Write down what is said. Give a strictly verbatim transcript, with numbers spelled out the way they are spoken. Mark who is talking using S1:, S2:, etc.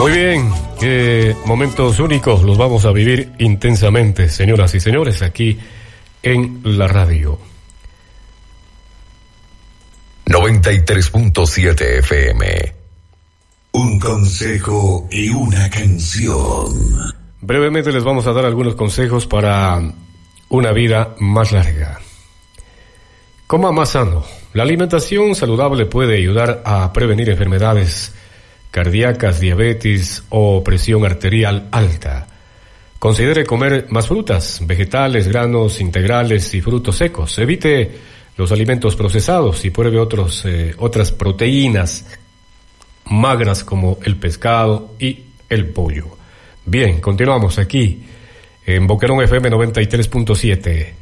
S1: Muy bien, qué momentos únicos los vamos a vivir intensamente, señoras y señores, aquí en la radio.
S2: noventa y tres punto siete F M. Un consejo y una canción.
S1: Brevemente les vamos a dar algunos consejos para una vida más larga. Coma más sano. La alimentación saludable puede ayudar a prevenir enfermedades cardíacas, diabetes o presión arterial alta. Considere comer más frutas, vegetales, granos integrales y frutos secos. Evite los alimentos procesados y pruebe otros, eh, otras proteínas magras como el pescado y el pollo. Bien, continuamos aquí en Boquerón F M noventa y tres punto siete.